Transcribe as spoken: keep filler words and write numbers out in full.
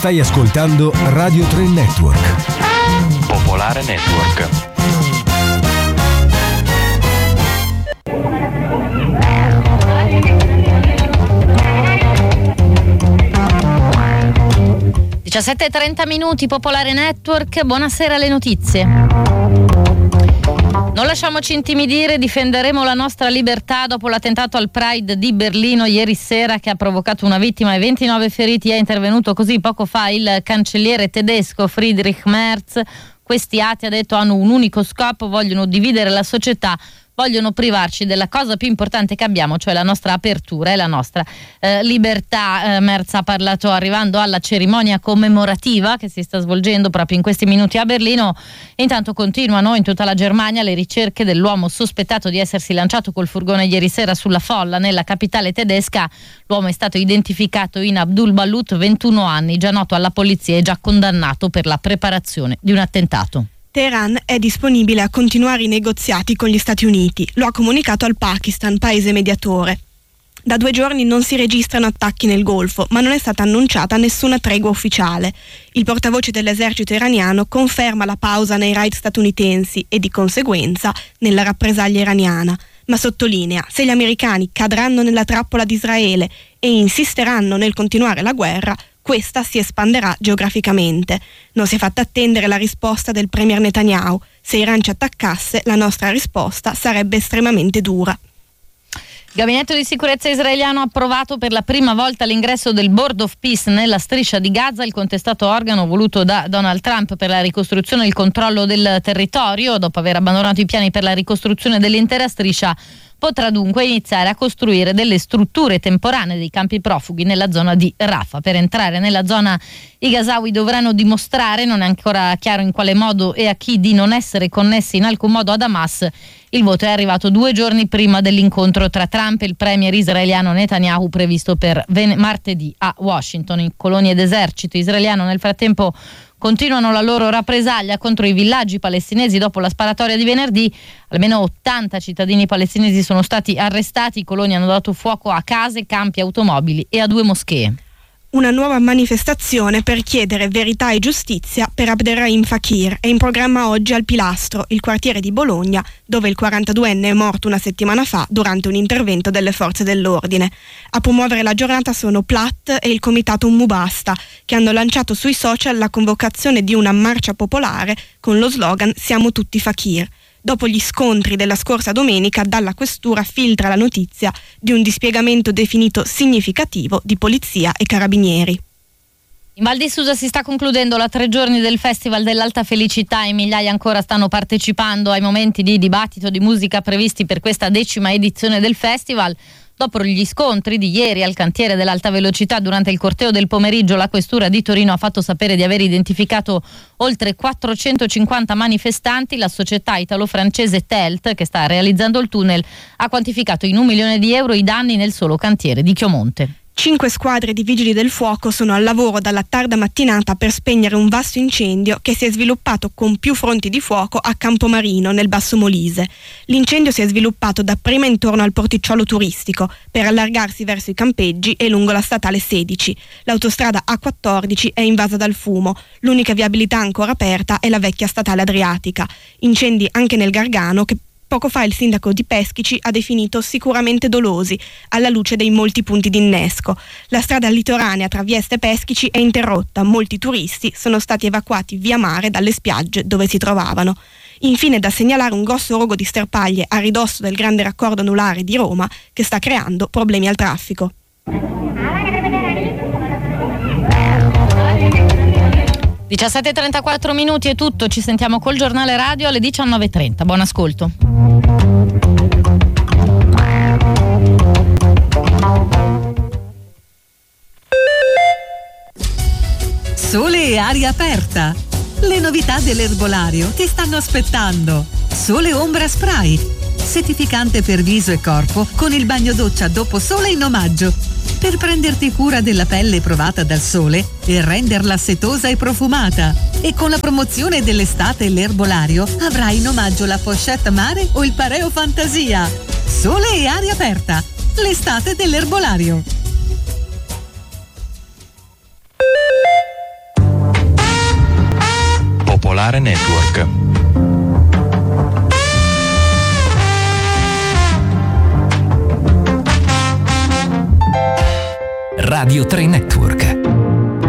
Stai ascoltando Radio tre Network. Popolare Network. diciassette e trenta minuti, Popolare Network, buonasera alle notizie. Non lasciamoci intimidire, difenderemo la nostra libertà dopo l'attentato al Pride di Berlino ieri sera che ha provocato una vittima e ventinove feriti. È intervenuto così poco fa il cancelliere tedesco Friedrich Merz. Questi atti, ha detto, hanno un unico scopo: vogliono dividere la società, vogliono privarci della cosa più importante che abbiamo, cioè la nostra apertura e la nostra eh, libertà. Eh, Merz ha parlato arrivando alla cerimonia commemorativa che si sta svolgendo proprio in questi minuti a Berlino. Intanto continuano in tutta la Germania le ricerche dell'uomo sospettato di essersi lanciato col furgone ieri sera sulla folla nella capitale tedesca. L'uomo è stato identificato in Abdul Balut, ventuno anni, già noto alla polizia e già condannato per la preparazione di un attentato. Teheran è disponibile a continuare i negoziati con gli Stati Uniti, lo ha comunicato al Pakistan, paese mediatore. Da due giorni non si registrano attacchi nel Golfo, ma non è stata annunciata nessuna tregua ufficiale. Il portavoce dell'esercito iraniano conferma la pausa nei raid statunitensi e di conseguenza nella rappresaglia iraniana, ma sottolinea: se gli americani cadranno nella trappola di Israele e insisteranno nel continuare la guerra, questa si espanderà geograficamente. Non si è fatta attendere la risposta del premier Netanyahu: se Iran ci attaccasse, la nostra risposta sarebbe estremamente dura. Il gabinetto di sicurezza israeliano ha approvato per la prima volta l'ingresso del Board of Peace nella striscia di Gaza, il contestato organo voluto da Donald Trump per la ricostruzione e il controllo del territorio. Dopo aver abbandonato i piani per la ricostruzione dell'intera striscia, potrà dunque iniziare a costruire delle strutture temporanee dei campi profughi nella zona di Rafah. Per entrare nella zona i gazawi dovranno dimostrare, non è ancora chiaro in quale modo e a chi, di non essere connessi in alcun modo ad Hamas. Il voto è arrivato due giorni prima dell'incontro tra Trump e il premier israeliano Netanyahu previsto per ven- martedì a Washington. In colonie d'esercito israeliano nel frattempo continuano la loro rappresaglia contro i villaggi palestinesi dopo la sparatoria di venerdì. Almeno ottanta cittadini palestinesi sono stati arrestati. I coloni hanno dato fuoco a case, campi, automobili e a due moschee. Una nuova manifestazione per chiedere verità e giustizia per Abderrahim Fakir è in programma oggi al Pilastro, il quartiere di Bologna, dove il quarantaduenne è morto una settimana fa durante un intervento delle forze dell'ordine. A promuovere la giornata sono Platt e il comitato Ummubasta, che hanno lanciato sui social la convocazione di una marcia popolare con lo slogan "Siamo tutti Fakir". Dopo gli scontri della scorsa domenica, dalla questura filtra la notizia di un dispiegamento definito significativo di polizia e carabinieri. In Val di Susa si sta concludendo la tre giorni del Festival dell'Alta Felicità e migliaia ancora stanno partecipando ai momenti di dibattito di musica previsti per questa decima edizione del festival. Dopo gli scontri di ieri al cantiere dell'Alta Velocità durante il corteo del pomeriggio, la questura di Torino ha fatto sapere di aver identificato oltre quattrocentocinquanta manifestanti. La società italo-francese Telt, che sta realizzando il tunnel, ha quantificato in un milione di euro i danni nel solo cantiere di Chiomonte. Cinque squadre di vigili del fuoco sono al lavoro dalla tarda mattinata per spegnere un vasto incendio che si è sviluppato con più fronti di fuoco a Campomarino, nel Basso Molise. L'incendio si è sviluppato dapprima intorno al porticciolo turistico, per allargarsi verso i campeggi e lungo la statale sedici. L'autostrada A quattordici è invasa dal fumo. L'unica viabilità ancora aperta è la vecchia statale adriatica. Incendi anche nel Gargano, che poco fa il sindaco di Peschici ha definito sicuramente dolosi, alla luce dei molti punti di innesco. La strada litoranea tra Vieste e Peschici è interrotta, molti turisti sono stati evacuati via mare dalle spiagge dove si trovavano. Infine da segnalare un grosso rogo di sterpaglie a ridosso del grande raccordo anulare di Roma che sta creando problemi al traffico. diciassette e trentaquattro minuti è tutto, ci sentiamo col giornale radio alle diciannove e trenta. Buon ascolto. Sole e aria aperta. Le novità dell'erbolario ti stanno aspettando. Sole Ombra Spray, settificante per viso e corpo con il bagno doccia dopo sole in omaggio, per prenderti cura della pelle provata dal sole e renderla setosa e profumata. E con la promozione dell'estate l'erbolario avrai in omaggio la pochette mare o il pareo fantasia. Sole e aria aperta, l'estate dell'erbolario. Popolare Network. Radio tre Network.